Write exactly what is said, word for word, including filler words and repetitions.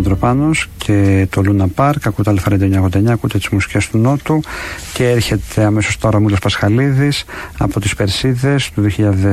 Μητροπάνος και το Λούνα Πάρκ. Ακούτε Αλφα Ρέντιο εννιακόσια ογδόντα εννιά, ακούτε τις μουσικές του Νότου. Και έρχεται αμέσως τώρα ο Μήλος Πασχαλίδης από τις Περσίδες του δύο χιλιάδες